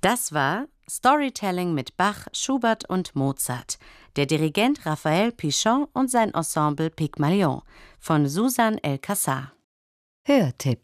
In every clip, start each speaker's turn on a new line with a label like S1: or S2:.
S1: Das war Storytelling mit Bach, Schubert und Mozart. Der Dirigent Raphael Pichon und sein Ensemble Pygmalion von Susan El-Kassar.
S2: Hörtipp.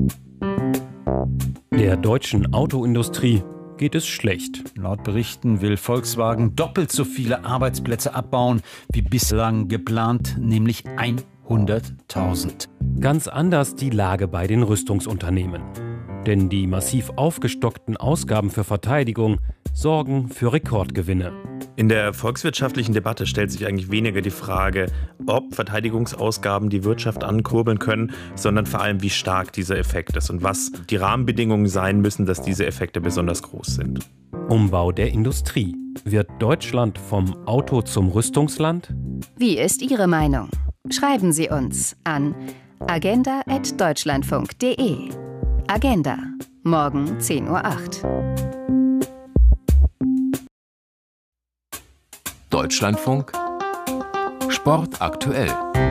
S3: Der deutschen Autoindustrie geht es schlecht.
S4: Laut Berichten will Volkswagen doppelt so viele Arbeitsplätze abbauen wie bislang geplant, nämlich 100.000.
S3: Ganz anders die Lage bei den Rüstungsunternehmen. Denn die massiv aufgestockten Ausgaben für Verteidigung sorgen für Rekordgewinne.
S5: In der volkswirtschaftlichen Debatte stellt sich eigentlich weniger die Frage, ob Verteidigungsausgaben die Wirtschaft ankurbeln können, sondern vor allem, wie stark dieser Effekt ist und was die Rahmenbedingungen sein müssen, dass diese Effekte besonders groß sind.
S3: Umbau der Industrie. Wird Deutschland vom Auto zum Rüstungsland?
S2: Wie ist Ihre Meinung? Schreiben Sie uns an agenda@deutschlandfunk.de. Agenda. Morgen 10:08 Uhr.
S6: Deutschlandfunk Sport aktuell.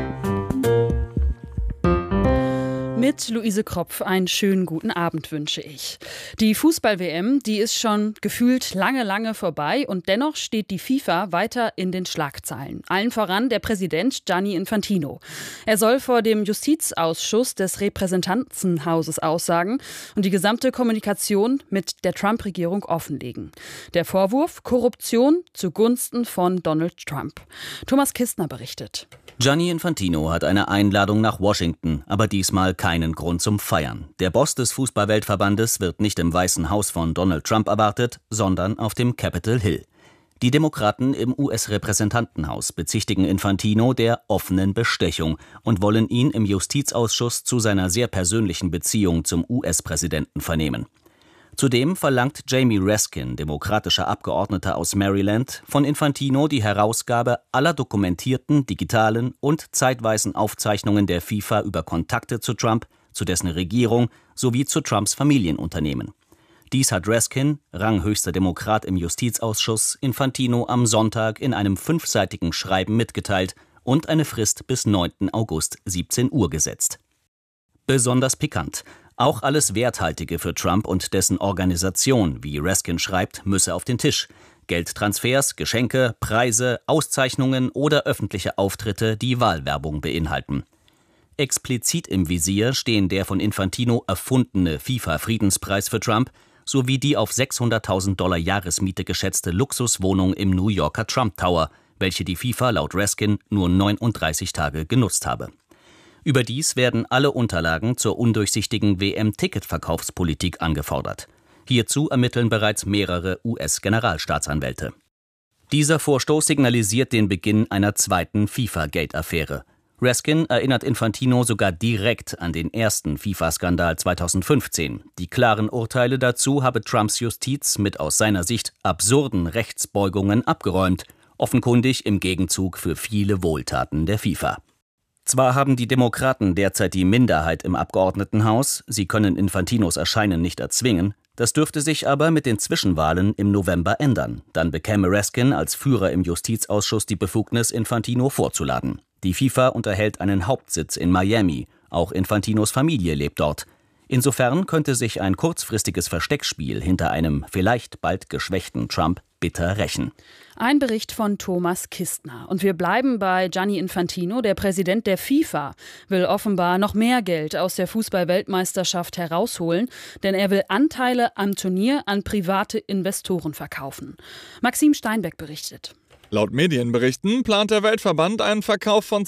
S7: Mit Luise Kropf einen schönen guten Abend wünsche ich. Die Fußball-WM, die ist schon gefühlt lange vorbei und dennoch steht die FIFA weiter in den Schlagzeilen. Allen voran der Präsident Gianni Infantino. Er soll vor dem Justizausschuss des Repräsentantenhauses aussagen und die gesamte Kommunikation mit der Trump-Regierung offenlegen. Der Vorwurf: Korruption zugunsten von Donald Trump. Thomas Kistner berichtet.
S8: Gianni Infantino hat eine Einladung nach Washington, aber diesmal keinen Grund zum Feiern. Der Boss des Fußball-Weltverbandes wird nicht im Weißen Haus von Donald Trump erwartet, sondern auf dem Capitol Hill. Die Demokraten im US-Repräsentantenhaus bezichtigen Infantino der offenen Bestechung und wollen ihn im Justizausschuss zu seiner sehr persönlichen Beziehung zum US-Präsidenten vernehmen. Zudem verlangt Jamie Raskin, demokratischer Abgeordneter aus Maryland, von Infantino die Herausgabe aller dokumentierten, digitalen und zeitweisen Aufzeichnungen der FIFA über Kontakte zu Trump, zu dessen Regierung sowie zu Trumps Familienunternehmen. Dies hat Raskin, ranghöchster Demokrat im Justizausschuss, Infantino am Sonntag in einem 5-seitigen Schreiben mitgeteilt und eine Frist bis 9. August 17 Uhr gesetzt. Besonders pikant: Auch alles Werthaltige für Trump und dessen Organisation, wie Raskin schreibt, müsse auf den Tisch. Geldtransfers, Geschenke, Preise, Auszeichnungen oder öffentliche Auftritte, die Wahlwerbung beinhalten. Explizit im Visier stehen der von Infantino erfundene FIFA-Friedenspreis für Trump sowie die auf $600.000 Jahresmiete geschätzte Luxuswohnung im New Yorker Trump Tower, welche die FIFA laut Raskin nur 39 Tage genutzt habe. Überdies werden alle Unterlagen zur undurchsichtigen WM-Ticketverkaufspolitik angefordert. Hierzu ermitteln bereits mehrere US-Generalstaatsanwälte. Dieser Vorstoß signalisiert den Beginn einer zweiten FIFA-Gate-Affäre. Raskin erinnert Infantino sogar direkt an den ersten FIFA-Skandal 2015. Die klaren Urteile dazu habe Trumps Justiz mit aus seiner Sicht absurden Rechtsbeugungen abgeräumt, offenkundig im Gegenzug für viele Wohltaten der FIFA. Zwar haben die Demokraten derzeit die Minderheit im Abgeordnetenhaus, sie können Infantinos Erscheinen nicht erzwingen, das dürfte sich aber mit den Zwischenwahlen im November ändern. Dann bekäme Raskin als Führer im Justizausschuss die Befugnis, Infantino vorzuladen. Die FIFA unterhält einen Hauptsitz in Miami, auch Infantinos Familie lebt dort. Insofern könnte sich ein kurzfristiges Versteckspiel hinter einem vielleicht bald geschwächten Trump bitter rächen.
S7: Ein Bericht von Thomas Kistner. Und wir bleiben bei Gianni Infantino. Der Präsident der FIFA will offenbar noch mehr Geld aus der Fußball-Weltmeisterschaft herausholen, denn er will Anteile am Turnier an private Investoren verkaufen. Maxim Steinbeck berichtet.
S9: Laut Medienberichten plant der Weltverband einen Verkauf von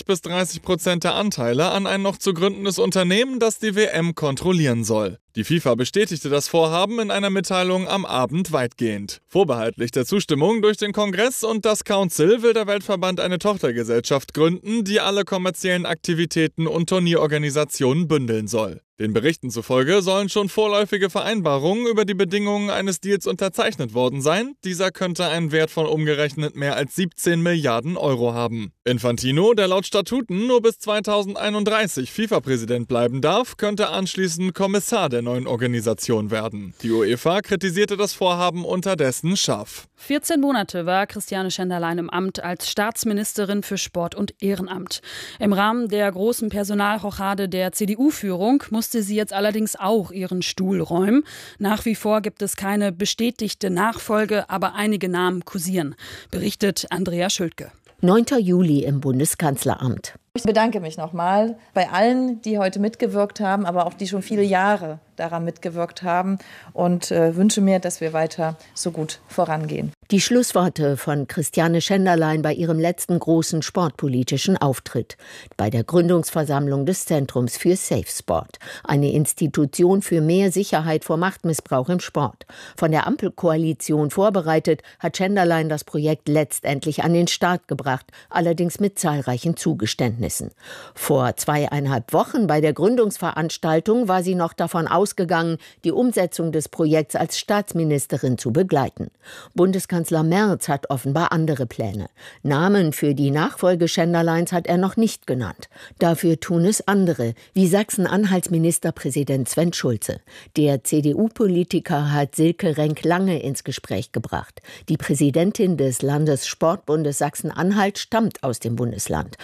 S9: 20-30% der Anteile an ein noch zu gründendes Unternehmen, das die WM kontrollieren soll. Die FIFA bestätigte das Vorhaben in einer Mitteilung am Abend weitgehend. Vorbehaltlich der Zustimmung durch den Kongress und das Council will der Weltverband eine Tochtergesellschaft gründen, die alle kommerziellen Aktivitäten und Turnierorganisationen bündeln soll. Den Berichten zufolge sollen schon vorläufige Vereinbarungen über die Bedingungen eines Deals unterzeichnet worden sein. Dieser könnte einen Wert von umgerechnet mehr als 17 Milliarden Euro haben. Infantino, der laut Statuten nur bis 2031 FIFA-Präsident bleiben darf, könnte anschließend Kommissar der neuen Organisation werden. Die UEFA kritisierte das Vorhaben unterdessen scharf.
S7: 14 Monate war Christiane Schenderlein im Amt als Staatsministerin für Sport und Ehrenamt. Im Rahmen der großen Personalrochade der CDU-Führung musste sie jetzt allerdings auch ihren Stuhl räumen. Nach wie vor gibt es keine bestätigte Nachfolge, aber einige Namen kursieren, berichtet Andrea Schültke.
S10: 9. Juli im Bundeskanzleramt.
S11: Ich bedanke mich nochmal bei allen, die heute mitgewirkt haben, aber auch die schon viele Jahre daran mitgewirkt haben und wünsche mir, dass wir weiter so gut vorangehen.
S10: Die Schlussworte von Christiane Schenderlein bei ihrem letzten großen sportpolitischen Auftritt bei der Gründungsversammlung des Zentrums für Safe Sport, eine Institution für mehr Sicherheit vor Machtmissbrauch im Sport. Von der Ampelkoalition vorbereitet, hat Schenderlein das Projekt letztendlich an den Start gebracht, allerdings mit zahlreichen Zugeständnissen. Vor 2,5 Wochen bei der Gründungsveranstaltung war sie noch davon ausgegangen, die Umsetzung des Projekts als Staatsministerin zu begleiten. Bundeskanzler Merz hat offenbar andere Pläne. Namen für die Nachfolge Schenderleins hat er noch nicht genannt. Dafür tun es andere, wie Sachsen-Anhalts Ministerpräsident Sven Schulze. Der CDU-Politiker hat Silke Renk-Lange ins Gespräch gebracht. Die Präsidentin des Landessportbundes Sachsen-Anhalt stammt aus dem Bundesland.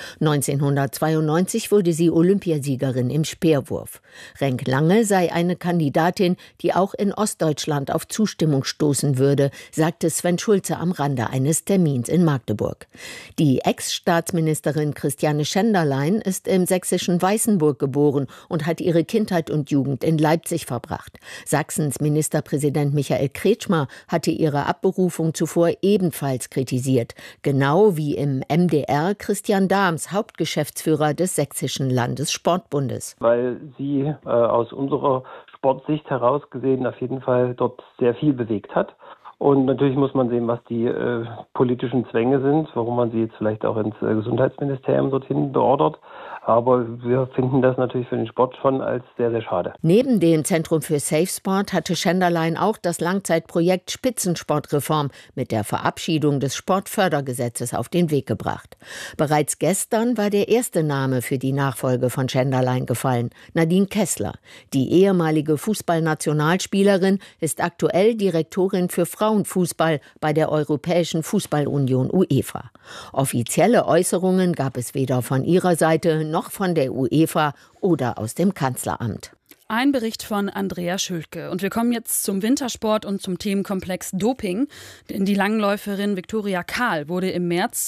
S10: 1992 wurde sie Olympiasiegerin im Speerwurf. Renk-Lange sei eine Kandidatin, die auch in Ostdeutschland auf Zustimmung stoßen würde, sagte Sven Schulze am Rande eines Termins in Magdeburg. Die Ex-Staatsministerin Christiane Schenderlein ist im sächsischen Weißenburg geboren und hat ihre Kindheit und Jugend in Leipzig verbracht. Sachsens Ministerpräsident Michael Kretschmer hatte ihre Abberufung zuvor ebenfalls kritisiert, genau wie im MDR Christian Dahms, Hauptgeschäftsführer des Sächsischen Landessportbundes.
S12: Weil sie aus unserer Sportsicht heraus gesehen auf jeden Fall dort sehr viel bewegt hat. Und natürlich muss man sehen, was die politischen Zwänge sind, warum man sie jetzt vielleicht auch ins Gesundheitsministerium dorthin beordert. Aber wir finden das natürlich für den Sport schon als sehr, sehr schade.
S10: Neben dem Zentrum für Safe Sport hatte Schenderlein auch das Langzeitprojekt Spitzensportreform mit der Verabschiedung des Sportfördergesetzes auf den Weg gebracht. Bereits gestern war der erste Name für die Nachfolge von Schenderlein gefallen, Nadine Kessler. Die ehemalige Fußballnationalspielerin ist aktuell Direktorin für Frauenfußball bei der Europäischen Fußballunion UEFA. Offizielle Äußerungen gab es weder von ihrer Seite noch von der UEFA oder aus dem Kanzleramt.
S7: Ein Bericht von Andrea Schültke. Und wir kommen jetzt zum Wintersport und zum Themenkomplex Doping. Denn die Langläuferin Viktoria Kahl wurde im März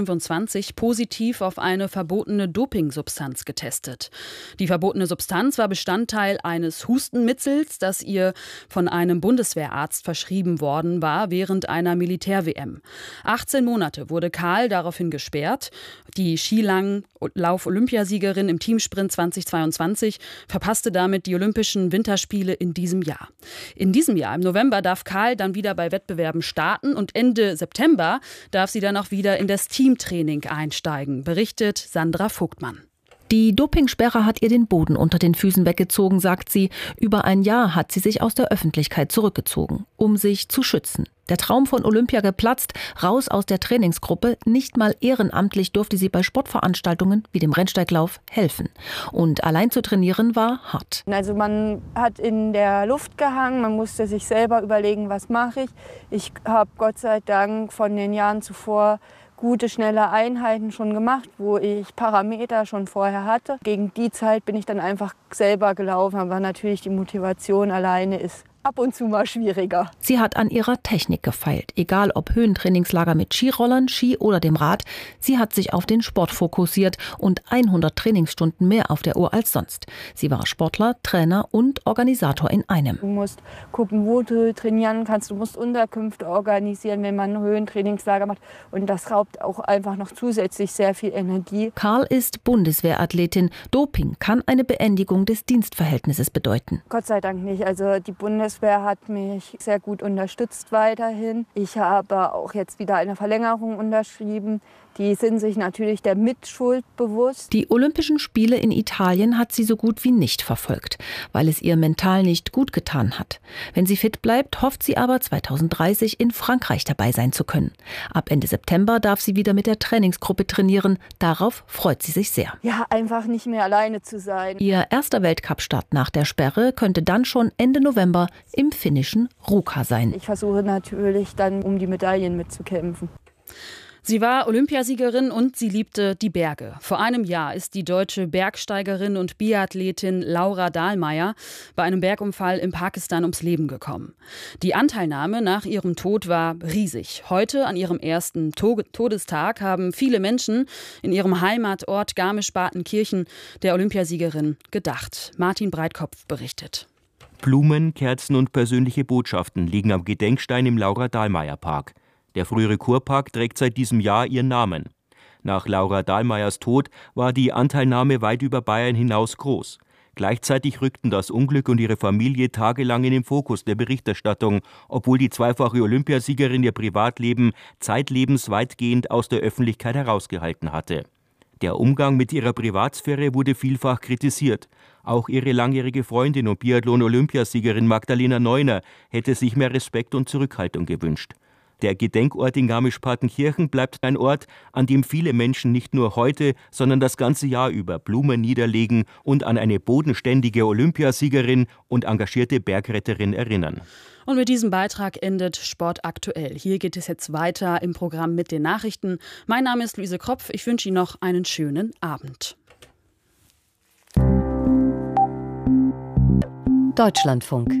S7: 2025 positiv auf eine verbotene Dopingsubstanz getestet. Die verbotene Substanz war Bestandteil eines Hustenmitzels, das ihr von einem Bundeswehrarzt verschrieben worden war während einer Militär-WM. 18 Monate wurde Kahl daraufhin gesperrt. Die Skilanglauf-Olympiasiegerin im Teamsprint 2022 verpasste damit die Olympischen Winterspiele in diesem Jahr. In diesem Jahr, im November, darf Kahl dann wieder bei Wettbewerben starten und Ende September darf sie dann auch wieder in das Teamtraining einsteigen, berichtet Sandra Vogtmann.
S13: Die Dopingsperre hat ihr den Boden unter den Füßen weggezogen, sagt sie. Über ein Jahr hat sie sich aus der Öffentlichkeit zurückgezogen, um sich zu schützen. Der Traum von Olympia geplatzt, raus aus der Trainingsgruppe. Nicht mal ehrenamtlich durfte sie bei Sportveranstaltungen wie dem Rennsteiglauf helfen. Und allein zu trainieren war hart.
S14: Also man hat in der Luft gehangen, man musste sich selber überlegen, was mache ich. Ich habe Gott sei Dank von den Jahren zuvor gute, schnelle Einheiten schon gemacht, wo ich Parameter schon vorher hatte. Gegen die Zeit bin ich dann einfach selber gelaufen, aber natürlich die Motivation alleine ist ab und zu mal schwieriger.
S13: Sie hat an ihrer Technik gefeilt, egal ob Höhentrainingslager mit Skirollern, Ski oder dem Rad. Sie hat sich auf den Sport fokussiert und 100 Trainingsstunden mehr auf der Uhr als sonst. Sie war Sportler, Trainer und Organisator in einem.
S14: Du musst gucken, wo du trainieren kannst. Du musst Unterkünfte organisieren, wenn man ein Höhentrainingslager macht. Und das raubt auch einfach noch zusätzlich sehr viel Energie.
S13: Kahl ist Bundeswehrathletin. Doping kann eine Beendigung des Dienstverhältnisses bedeuten.
S14: Gott sei Dank nicht. Also die Bundeswehr Bundeswehr hat mich sehr gut unterstützt weiterhin. Ich habe auch jetzt wieder eine Verlängerung unterschrieben. Die sind sich natürlich der Mitschuld bewusst.
S13: Die Olympischen Spiele in Italien hat sie so gut wie nicht verfolgt, weil es ihr mental nicht gut getan hat. Wenn sie fit bleibt, hofft sie aber 2030 in Frankreich dabei sein zu können. Ab Ende September darf sie wieder mit der Trainingsgruppe trainieren. Darauf freut sie sich sehr.
S14: Ja, einfach nicht mehr alleine zu sein.
S13: Ihr erster Weltcup-Start nach der Sperre könnte dann schon Ende November im finnischen Ruka sein.
S14: Ich versuche natürlich dann um die Medaillen mitzukämpfen.
S7: Sie war Olympiasiegerin und sie liebte die Berge. Vor einem Jahr ist die deutsche Bergsteigerin und Biathletin Laura Dahlmeier bei einem Bergunfall in Pakistan ums Leben gekommen. Die Anteilnahme nach ihrem Tod war riesig. Heute, an ihrem ersten Todestag, haben viele Menschen in ihrem Heimatort Garmisch-Partenkirchen der Olympiasiegerin gedacht. Martin Breitkopf berichtet.
S15: Blumen, Kerzen und persönliche Botschaften liegen am Gedenkstein im Laura-Dahlmeier-Park. Der frühere Kurpark trägt seit diesem Jahr ihren Namen. Nach Laura Dahlmeiers Tod war die Anteilnahme weit über Bayern hinaus groß. Gleichzeitig rückten das Unglück und ihre Familie tagelang in den Fokus der Berichterstattung, obwohl die zweifache Olympiasiegerin ihr Privatleben zeitlebens weitgehend aus der Öffentlichkeit herausgehalten hatte. Der Umgang mit ihrer Privatsphäre wurde vielfach kritisiert. Auch ihre langjährige Freundin und Biathlon-Olympiasiegerin Magdalena Neuner hätte sich mehr Respekt und Zurückhaltung gewünscht. Der Gedenkort in Garmisch-Partenkirchen bleibt ein Ort, an dem viele Menschen nicht nur heute, sondern das ganze Jahr über Blumen niederlegen und an eine bodenständige Olympiasiegerin und engagierte Bergretterin erinnern.
S7: Und mit diesem Beitrag endet Sport aktuell. Hier geht es jetzt weiter im Programm mit den Nachrichten. Mein Name ist Luise Kropf. Ich wünsche Ihnen noch einen schönen Abend.
S1: Deutschlandfunk.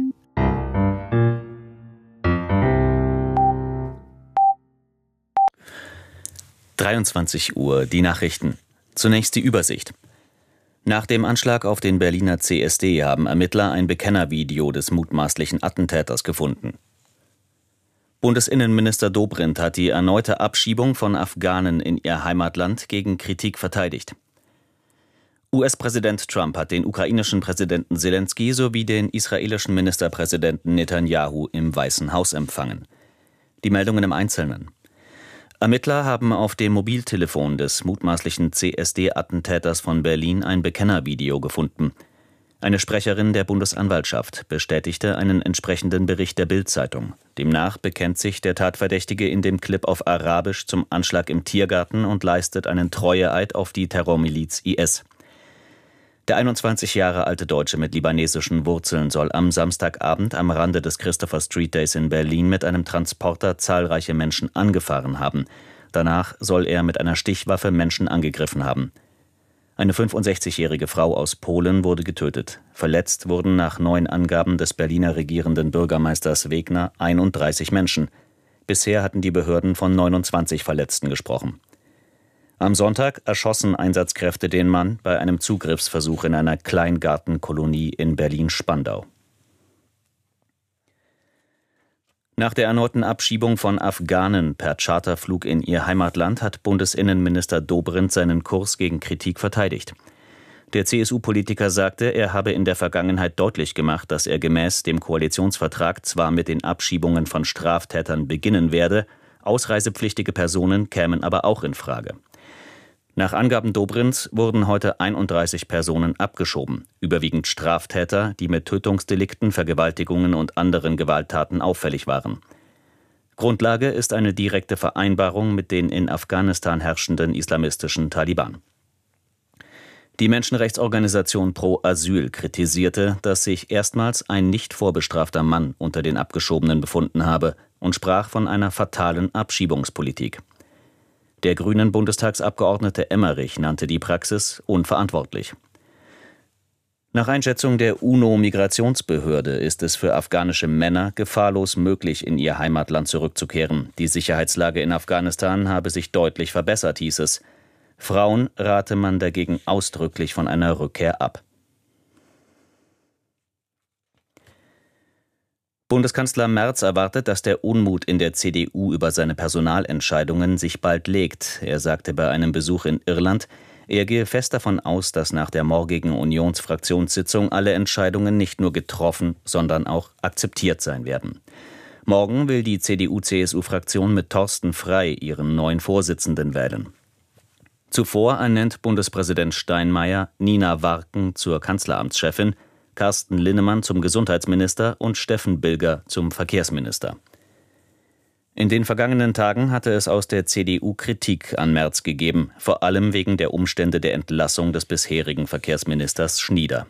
S8: Uhr, die Nachrichten. Zunächst die Übersicht. Nach dem Anschlag auf den Berliner CSD haben Ermittler ein Bekennervideo des mutmaßlichen Attentäters gefunden. Bundesinnenminister Dobrindt hat die erneute Abschiebung von Afghanen in ihr Heimatland gegen Kritik verteidigt. US-Präsident Trump hat den ukrainischen Präsidenten Selenskyj sowie den israelischen Ministerpräsidenten Netanyahu im Weißen Haus empfangen. Die Meldungen im Einzelnen. Ermittler haben auf dem Mobiltelefon des mutmaßlichen CSD-Attentäters von Berlin ein Bekennervideo gefunden. Eine Sprecherin der Bundesanwaltschaft bestätigte einen entsprechenden Bericht der Bild-Zeitung. Demnach bekennt sich der Tatverdächtige in dem Clip auf Arabisch zum Anschlag im Tiergarten und leistet einen Treueeid auf die Terrormiliz IS. Der 21 Jahre alte Deutsche mit libanesischen Wurzeln soll am Samstagabend am Rande des Christopher Street Days in Berlin mit einem Transporter zahlreiche Menschen angefahren haben. Danach soll er mit einer Stichwaffe Menschen angegriffen haben. Eine 65-jährige Frau aus Polen wurde getötet. Verletzt wurden nach neuen Angaben des Berliner regierenden Bürgermeisters Wegner 31 Menschen. Bisher hatten die Behörden von 29 Verletzten gesprochen. Am Sonntag erschossen Einsatzkräfte den Mann bei einem Zugriffsversuch in einer Kleingartenkolonie in Berlin-Spandau. Nach der erneuten Abschiebung von Afghanen per Charterflug in ihr Heimatland hat Bundesinnenminister Dobrindt seinen Kurs gegen Kritik verteidigt. Der CSU-Politiker sagte, er habe in der Vergangenheit deutlich gemacht, dass er gemäß dem Koalitionsvertrag zwar mit den Abschiebungen von Straftätern beginnen werde, ausreisepflichtige Personen kämen aber auch in Frage. Nach Angaben Dobrindts wurden heute 31 Personen abgeschoben, überwiegend Straftäter, die mit Tötungsdelikten, Vergewaltigungen und anderen Gewalttaten auffällig waren. Grundlage ist eine direkte Vereinbarung mit den in Afghanistan herrschenden islamistischen Taliban. Die Menschenrechtsorganisation Pro Asyl kritisierte, dass sich erstmals ein nicht vorbestrafter Mann unter den Abgeschobenen befunden habe und sprach von einer fatalen Abschiebungspolitik. Der grünen Bundestagsabgeordnete Emmerich nannte die Praxis unverantwortlich. Nach Einschätzung der UNO-Migrationsbehörde ist es für afghanische Männer gefahrlos möglich, in ihr Heimatland zurückzukehren. Die Sicherheitslage in Afghanistan habe sich deutlich verbessert, hieß es. Frauen rate man dagegen ausdrücklich von einer Rückkehr ab. Bundeskanzler Merz erwartet, dass der Unmut in der CDU über seine Personalentscheidungen sich bald legt. Er sagte bei einem Besuch in Irland, Er gehe fest davon aus, dass nach der morgigen Unionsfraktionssitzung alle Entscheidungen nicht nur getroffen, sondern auch akzeptiert sein werden. Morgen will die CDU-CSU-Fraktion mit Thorsten Frey ihren neuen Vorsitzenden wählen. Zuvor ernennt Bundespräsident Steinmeier Nina Warken zur Kanzleramtschefin, Carsten Linnemann zum Gesundheitsminister und Steffen Bilger zum Verkehrsminister. In den vergangenen Tagen hatte es aus der CDU Kritik an Merz gegeben, vor allem wegen der Umstände der Entlassung des bisherigen Verkehrsministers Schnieder.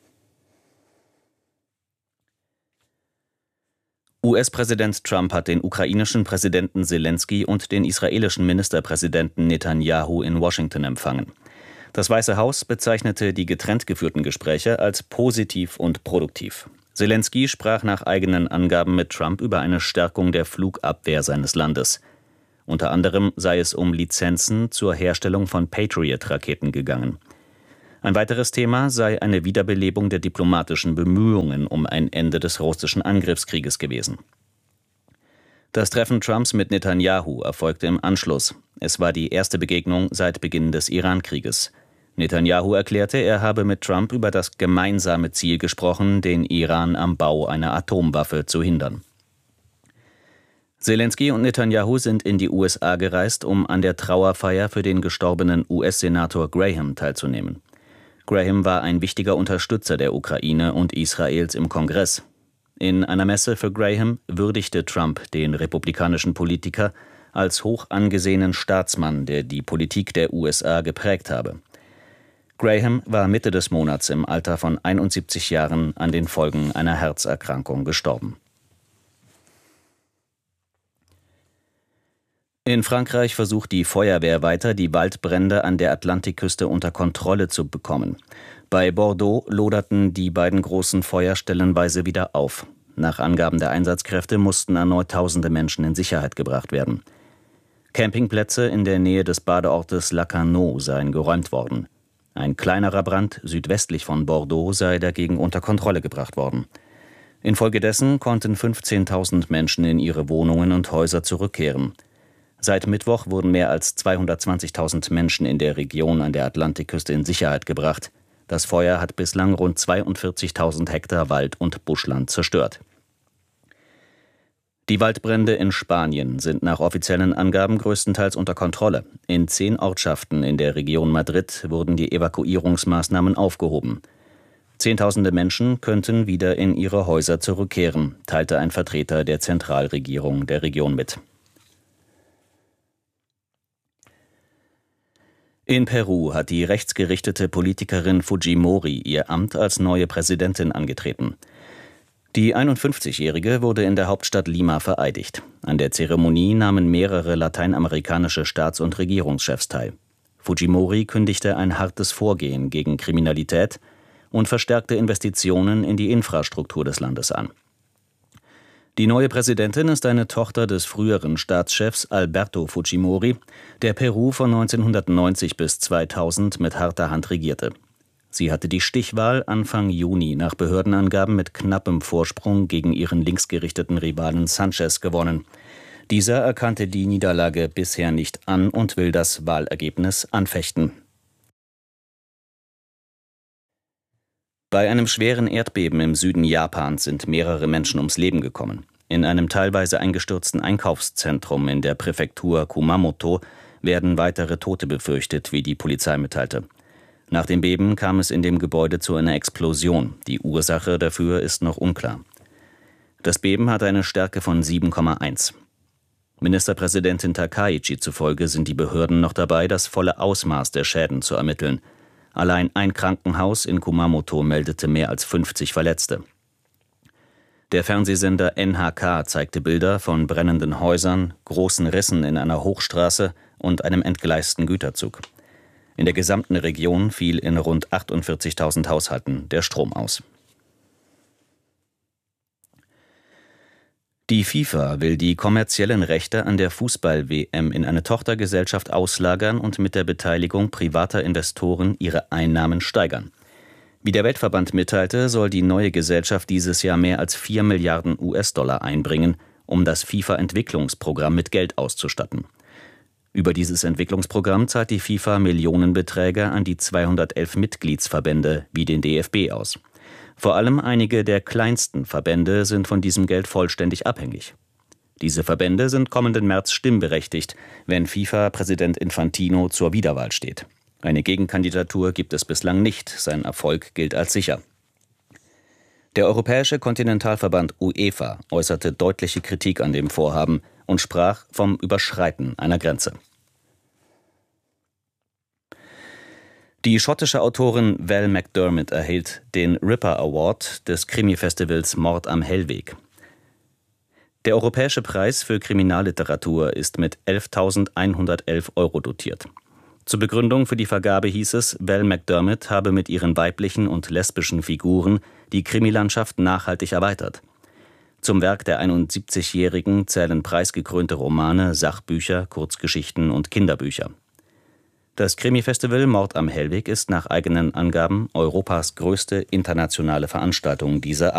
S8: US-Präsident Trump hat den ukrainischen Präsidenten Selenskyj und den israelischen Ministerpräsidenten Netanyahu in Washington empfangen. Das Weiße Haus bezeichnete die getrennt geführten Gespräche als positiv und produktiv. Selenskyj sprach nach eigenen Angaben mit Trump über eine Stärkung der Flugabwehr seines Landes. Unter anderem sei es um Lizenzen zur Herstellung von Patriot-Raketen gegangen. Ein weiteres Thema sei eine Wiederbelebung der diplomatischen Bemühungen um ein Ende des russischen Angriffskrieges gewesen. Das Treffen Trumps mit Netanyahu erfolgte im Anschluss. Es war die erste Begegnung seit Beginn des Iran-Krieges. Netanyahu erklärte, er habe mit Trump über das gemeinsame Ziel gesprochen, den Iran am Bau einer Atomwaffe zu hindern. Selenskyj und Netanyahu sind in die USA gereist, um an der Trauerfeier für den gestorbenen US-Senator Graham teilzunehmen. Graham war ein wichtiger Unterstützer der Ukraine und Israels im Kongress. In einer Messe für Graham würdigte Trump den republikanischen Politiker als hoch angesehenen Staatsmann, der die Politik der USA geprägt habe. Graham war Mitte des Monats im Alter von 71 Jahren an den Folgen einer Herzerkrankung gestorben. In Frankreich versucht die Feuerwehr weiter, die Waldbrände an der Atlantikküste unter Kontrolle zu bekommen. Bei Bordeaux loderten die beiden großen Feuer stellenweise wieder auf. Nach Angaben der Einsatzkräfte mussten erneut tausende Menschen in Sicherheit gebracht werden. Campingplätze in der Nähe des Badeortes Lacanau seien geräumt worden. Ein kleinerer Brand südwestlich von Bordeaux sei dagegen unter Kontrolle gebracht worden. Infolgedessen konnten 15.000 Menschen in ihre Wohnungen und Häuser zurückkehren. Seit Mittwoch wurden mehr als 220.000 Menschen in der Region an der Atlantikküste in Sicherheit gebracht. Das Feuer hat bislang rund 42.000 Hektar Wald und Buschland zerstört. Die Waldbrände in Spanien sind nach offiziellen Angaben größtenteils unter Kontrolle. In 10 Ortschaften in der Region Madrid wurden die Evakuierungsmaßnahmen aufgehoben. Zehntausende Menschen könnten wieder in ihre Häuser zurückkehren, teilte ein Vertreter der Zentralregierung der Region mit. In Peru hat die rechtsgerichtete Politikerin Fujimori ihr Amt als neue Präsidentin angetreten. Die 51-Jährige wurde in der Hauptstadt Lima vereidigt. An der Zeremonie nahmen mehrere lateinamerikanische Staats- und Regierungschefs teil. Fujimori kündigte ein hartes Vorgehen gegen Kriminalität und verstärkte Investitionen in die Infrastruktur des Landes an. Die neue Präsidentin ist eine Tochter des früheren Staatschefs Alberto Fujimori, der Peru von 1990 bis 2000 mit harter Hand regierte. Sie hatte die Stichwahl Anfang Juni nach Behördenangaben mit knappem Vorsprung gegen ihren linksgerichteten Rivalen Sanchez gewonnen. Dieser erkannte die Niederlage bisher nicht an und will das Wahlergebnis anfechten. Bei einem schweren Erdbeben im Süden Japans sind mehrere Menschen ums Leben gekommen. In einem teilweise eingestürzten Einkaufszentrum in der Präfektur Kumamoto werden weitere Tote befürchtet, wie die Polizei mitteilte. Nach dem Beben kam es in dem Gebäude zu einer Explosion. Die Ursache dafür ist noch unklar. Das Beben hatte eine Stärke von 7,1. Ministerpräsidentin Takaichi zufolge sind die Behörden noch dabei, das volle Ausmaß der Schäden zu ermitteln. Allein ein Krankenhaus in Kumamoto meldete mehr als 50 Verletzte. Der Fernsehsender NHK zeigte Bilder von brennenden Häusern, großen Rissen in einer Hochstraße und einem entgleisten Güterzug. In der gesamten Region fiel in rund 48.000 Haushalten der Strom aus. Die FIFA will die kommerziellen Rechte an der Fußball-WM in eine Tochtergesellschaft auslagern und mit der Beteiligung privater Investoren ihre Einnahmen steigern. Wie der Weltverband mitteilte, soll die neue Gesellschaft dieses Jahr mehr als 4 Milliarden US-Dollar einbringen, um das FIFA-Entwicklungsprogramm mit Geld auszustatten. Über dieses Entwicklungsprogramm zahlt die FIFA Millionenbeträge an die 211 Mitgliedsverbände wie den DFB aus. Vor allem einige der kleinsten Verbände sind von diesem Geld vollständig abhängig. Diese Verbände sind kommenden März stimmberechtigt, wenn FIFA-Präsident Infantino zur Wiederwahl steht. Eine Gegenkandidatur gibt es bislang nicht, sein Erfolg gilt als sicher. Der Europäische Kontinentalverband UEFA äußerte deutliche Kritik an dem Vorhaben und sprach vom Überschreiten einer Grenze. Die schottische Autorin Val McDermott erhielt den Ripper Award des Krimi-Festivals Mord am Hellweg. Der Europäische Preis für Kriminalliteratur ist mit 11.111 € dotiert. Zur Begründung für die Vergabe hieß es, Val McDermott habe mit ihren weiblichen und lesbischen Figuren die Krimilandschaft nachhaltig erweitert. Zum Werk der 71-Jährigen zählen preisgekrönte Romane, Sachbücher, Kurzgeschichten und Kinderbücher. Das Krimi-Festival Mord am Hellweg ist nach eigenen Angaben Europas größte internationale Veranstaltung dieser Art.